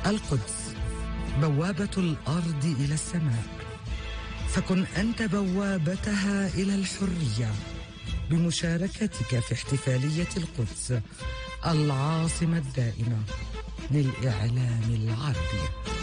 القدس بوابة الأرض إلى السماء، فكن أنت بوابتها إلى الحرية بمشاركتك في احتفالية القدس العاصمة الدائمة للإعلام العربي.